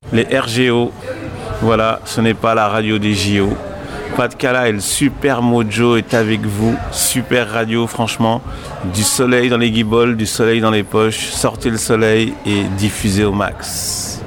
les RGO. Voilà, ce n'est pas la radio des JO. Pas de Cala et le Super Mojo est avec vous. Super radio, franchement. Du soleil dans les guibolles, du soleil dans les poches. Sortez le soleil et diffusez au max.